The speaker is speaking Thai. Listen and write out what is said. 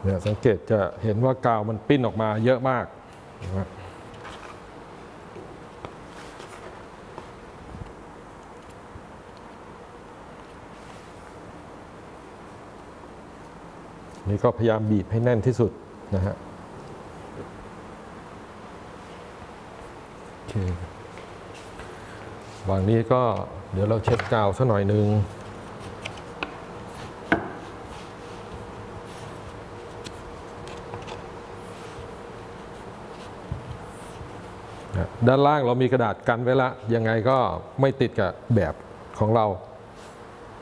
เนี่ยสังเกตจะเห็นว่ากาวมันปิ้นออกมาเยอะมากนะนี่ก็พยายามบีบให้แน่นที่สุดนะฮะโอเควางนี้ก็เดี๋ยวเราเช็ดกาวสักหน่อยนึงด้านล่างเรามีกระดาษกันไว้ละยังไงก็ไม่ติดกับแบบของเรา